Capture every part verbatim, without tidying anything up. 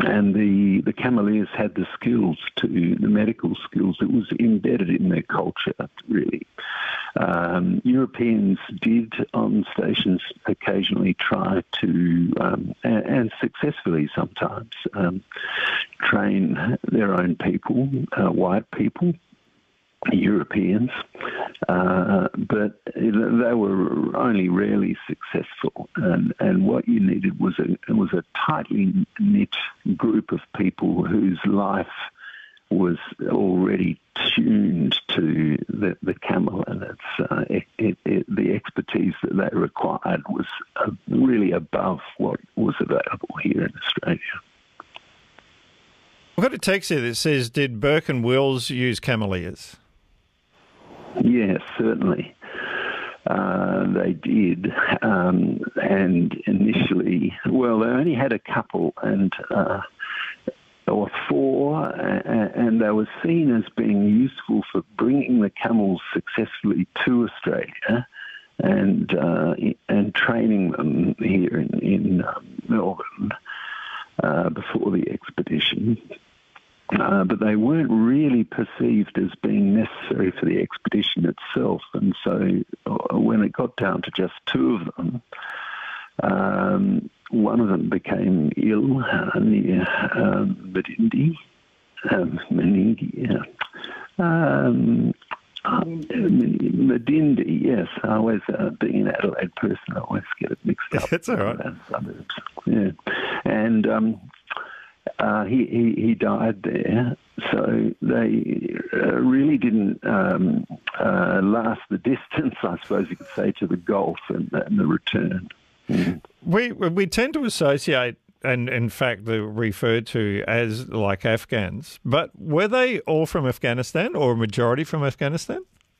And the, the Cameleers had the skills to, the medical skills. It was embedded in their culture, really. Um, Europeans did on stations occasionally try to, um, and, and successfully sometimes, um, train their own people, uh, white people, Europeans, uh, but they were only rarely successful. And, and what you needed was a was a tightly knit group of people whose life was already tuned to the, the camel, and it's uh, it, it, it, the expertise that they required was uh, really above what was available here in Australia. I've got a text here that says, did Burke and Wills use Cameleers? Yes, certainly. Uh, they did. Um, and initially, well, they only had a couple and uh, or four, and they were seen as being useful for bringing the camels successfully to Australia and uh, and training them here in, in um, Melbourne uh, before the expedition. Uh, but they weren't really perceived as being necessary for the expedition itself. And so uh, when it got down to just two of them, um, one of them became ill uh, near um, Medindi, um, Menindi, yeah. Um, um, Medindi, yes. I always, uh, being an Adelaide person, I always get it mixed up. That's all right. Suburbs. Yeah. And um, Uh, he, he, he died there, so they uh, really didn't um, uh, last the distance, I suppose you could say, to the Gulf and, and the return. Mm. We we tend to associate, and in fact they're referred to as like Afghans, but were they all from Afghanistan or a majority from Afghanistan?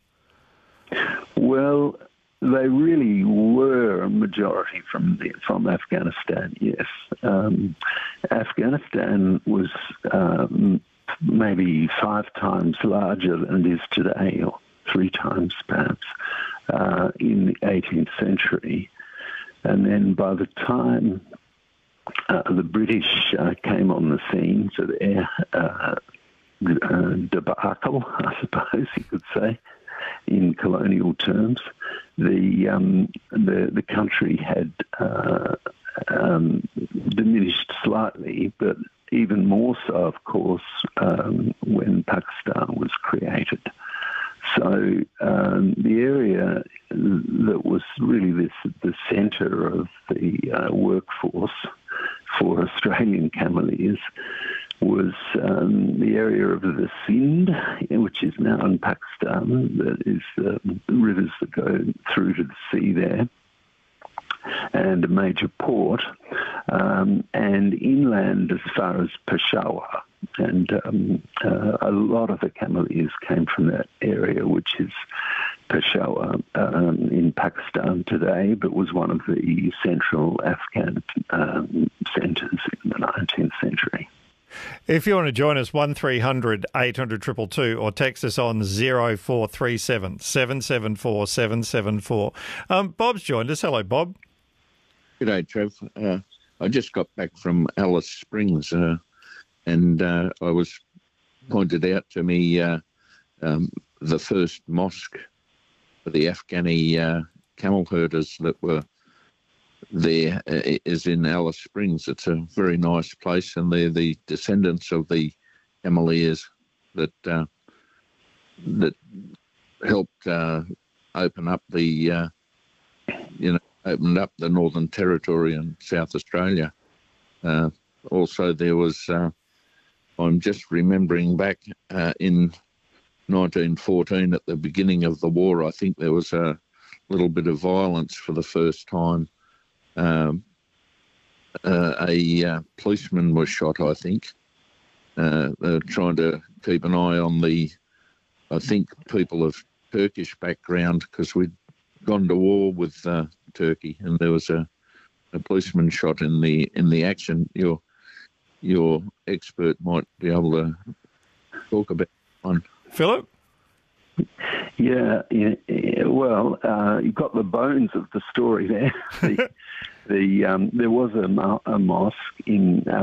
Well, they really were a majority from the, from Afghanistan, yes. Um, Afghanistan was um, maybe five times larger than it is today, or three times perhaps, uh, in the eighteenth century. And then by the time uh, the British uh, came on the scene for their uh, uh, debacle, I suppose you could say, in colonial terms, the um, the, the country had uh, um, diminished slightly, but even more so, of course, um, when Pakistan was created. So um, the area that was really this, the centre of the uh, workforce for Australian Cameleers was um, the area of the Sindh, which is now in Pakistan. That is uh, the rivers that go through to the sea there, and a major port, um, and inland as far as Peshawar. And um, uh, a lot of the Cameleers came from that area, which is Peshawar um, in Pakistan today, but was one of the central Afghan um, centres in the nineteenth century. If you want to join us, one three hundred eight hundred two two two or text us on zero four three seven seven seven four seven seven four. Um, Bob's joined us. Hello, Bob. G'day, Trev. Uh, I just got back from Alice Springs uh, and uh, I was pointed out to me uh, um, the first mosque for the Afghani uh, camel herders that were there uh, is in Alice Springs. It's a very nice place, and they're the descendants of the Cameleers that uh, that helped uh, open up the uh, you know opened up the Northern Territory and South Australia. Uh, also, there was uh, I'm just remembering back uh, in nineteen fourteen at the beginning of the war. I think there was a little bit of violence for the first time. Um, uh, a uh, policeman was shot, I think. Uh, they're trying to keep an eye on the, I think, people of Turkish background, because we'd gone to war with uh, Turkey, and there was a, a policeman shot in the in the action. Your your expert might be able to talk about one. Philip? Yeah, yeah, yeah. Well, uh, you've got the bones of the story there. the, the um, there was a, a mosque in